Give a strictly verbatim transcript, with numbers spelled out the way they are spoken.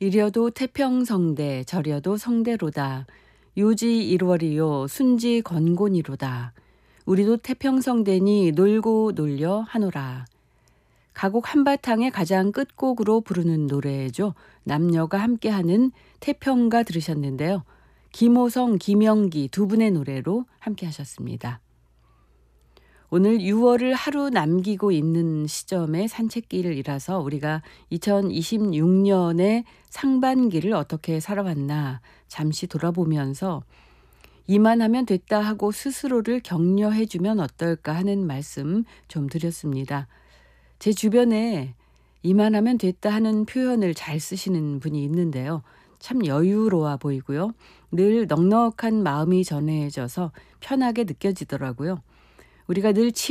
이려도 태평성대 저려도 성대로다. 요지 일월이요 순지 건곤이로다. 우리도 태평성대니 놀고 놀려 하노라. 가곡 한바탕의 가장 끝곡으로 부르는 노래죠. 남녀가 함께하는 태평가 들으셨는데요. 김호성, 김영기 두 분의 노래로 함께 하셨습니다. 오늘 유월을 하루 남기고 있는 시점의 산책길이라서 우리가 이천이십육 년의 상반기를 어떻게 살아왔나 잠시 돌아보면서 이만하면 됐다 하고 스스로를 격려해주면 어떨까 하는 말씀 좀 드렸습니다. 제 주변에 이만하면 됐다 하는 표현을 잘 쓰시는 분이 있는데요. 참 여유로워 보이고요. 늘 넉넉한 마음이 전해져서 편하게 느껴지더라고요. 우리가 늘